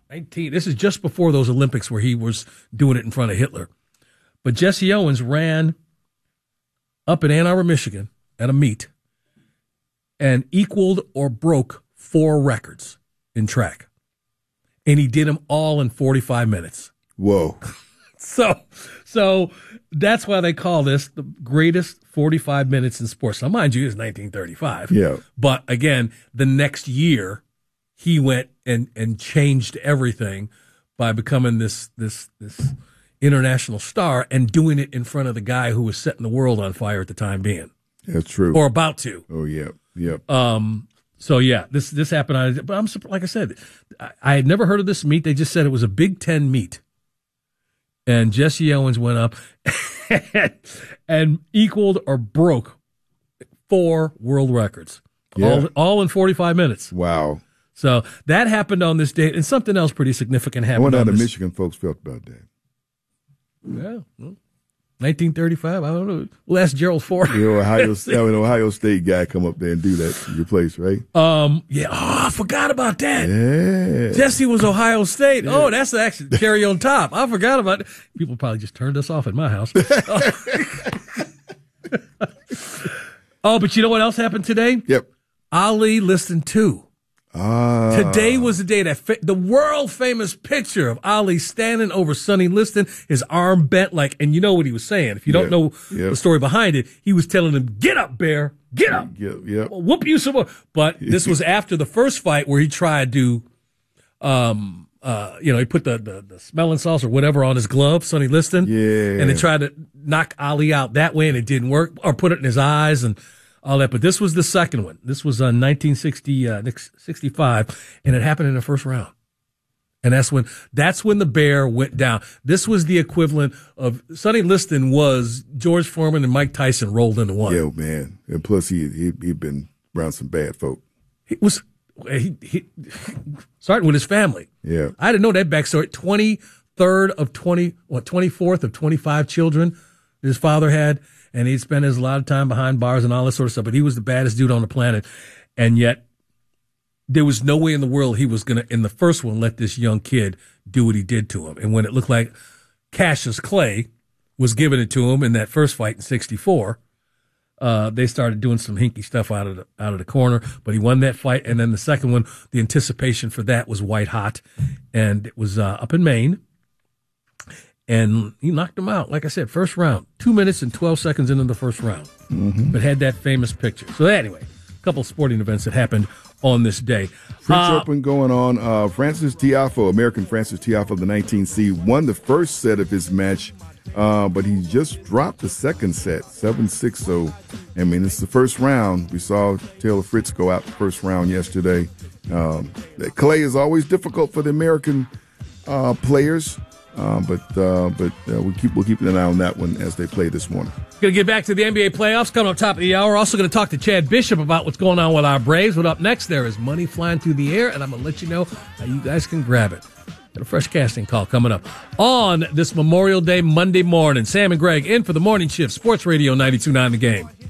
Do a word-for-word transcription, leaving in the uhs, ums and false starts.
nineteen. This is just before those Olympics where he was doing it in front of Hitler. But Jesse Owens ran up in Ann Arbor, Michigan at a meet and equaled or broke four records in track. And he did them all in forty-five minutes. Whoa. So, so that's why they call this the greatest forty-five minutes in sports. Now, mind you, it's nineteen thirty-five. Yeah. But again, the next year, he went and, and changed everything by becoming this this this international star and doing it in front of the guy who was setting the world on fire at the time being. That's true. Or about to. Oh, yeah. Yeah. Um. So, yeah, this this happened. On, but I'm like I said, I, I had never heard of this meet. They just said it was a Big Ten meet. And Jesse Owens went up and equaled or broke four world records, Yeah. all, all in forty-five minutes. Wow. So that happened on this date, and something else pretty significant I happened wonder how on the this. Michigan folks felt about that. Yeah, well, nineteen thirty-five. I don't know. We'll ask Gerald Ford. The Ohio, I mean, Ohio State guy come up there and do that in your place, right? Um, yeah. Oh, I forgot about that. Yeah. Jesse was Ohio State. Yeah. Oh, that's actually cherry on top. I forgot about it. People probably just turned us off at my house. Oh, but you know what else happened today? Yep. Ali Liston two. Ah. Today was the day that fa- the world famous picture of Ali standing over Sonny Liston, his arm bent like, and you know what he was saying. If you don't Yep. know Yep. the story behind it, he was telling him, "Get up, Bear, get up, Yep. Yep. I'll whoop you some more." But this was after the first fight where he tried to, um, uh, you know, he put the, the, the smelling sauce or whatever on his glove, Sonny Liston, Yeah. and they tried to knock Ali out that way, and it didn't work, or put it in his eyes and all that. But this was the second one. This was uh, nineteen sixty, uh, sixty-five, and it happened in the first round. And that's when that's when the Bear went down. This was the equivalent of Sonny Liston was George Foreman and Mike Tyson rolled into one. Yo, man. And plus, he, he, he'd been around some bad folk. He was he, he starting with his family. Yeah. I didn't know that backstory. twenty-third of twenty, what, twenty-fourth of twenty-five children his father had. And he'd spent his a lot of time behind bars and all that sort of stuff. But he was the baddest dude on the planet. And yet, there was no way in the world he was going to, in the first one, let this young kid do what he did to him. And when it looked like Cassius Clay was giving it to him in that first fight in sixty-four, uh, they started doing some hinky stuff out of the, out of the corner. But he won that fight. And then the second one, the anticipation for that was white hot. And it was uh, up in Maine. And he knocked him out. Like I said, first round, two minutes and twelve seconds into the first round. Mm-hmm. But had that famous picture. So anyway, a couple of sporting events that happened on this day. French uh, Open going on. Uh, Francis Tiafoe, American Francis Tiafoe, the nineteen seed, won the first set of his match, uh, but he just dropped the second set, seven six. So, I mean, it's the first round. We saw Taylor Fritz go out the first round yesterday. Um, clay is always difficult for the American uh, players. Uh, but uh, but uh, we keep we'll keep an eye on that one as they play this morning. Going to get back to the N B A playoffs coming up top of the hour. Also going to talk to Chad Bishop about what's going on with our Braves. But up next, there is money flying through the air, and I'm going to let you know how you guys can grab it. Got a fresh casting call coming up on this Memorial Day Monday morning. Sam and Greg in for the morning shift. Sports Radio ninety-two point nine The Game.